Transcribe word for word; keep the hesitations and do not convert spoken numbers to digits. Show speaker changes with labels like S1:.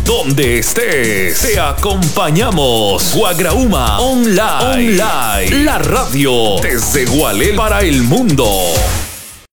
S1: donde estés. Te acompañamos. Guagrauma Online. Online. La radio desde Gualel para el mundo.